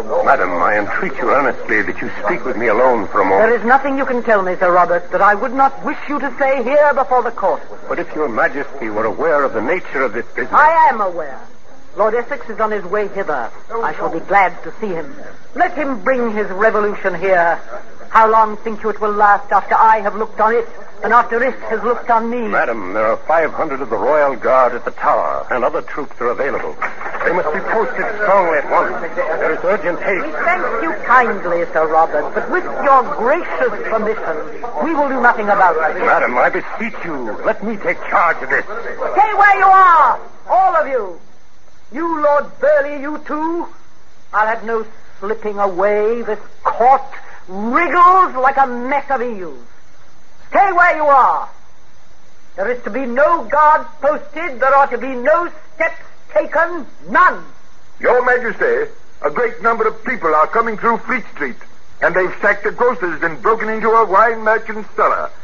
Robert. Madam, I entreat you earnestly that you speak with me alone for a moment. There is nothing you can tell me, Sir Robert, that I would not wish you to say here before the court. But if your majesty were aware of the nature of this business... I am aware. Lord Essex is on his way hither. I shall be glad to see him. Let him bring his revolution here. How long think you it will last after I have looked on it and after it has looked on me? Madam, there are 500 of the Royal Guard at the tower, and other troops are available. They must be posted strongly at once. There is urgent haste. We thank you kindly, Sir Robert, but with your gracious permission, we will do nothing about it. Madam, I beseech you, let me take charge of this. Stay where you are, all of you. You, Lord Burleigh, you too. I'll have no slipping away. This court wriggles like a mess of eels. Stay where you are. There is to be no guards posted. There are to be no steps taken. None. Your Majesty, a great number of people are coming through Fleet Street, and they've sacked the grocers and broken into a wine merchant's cellar.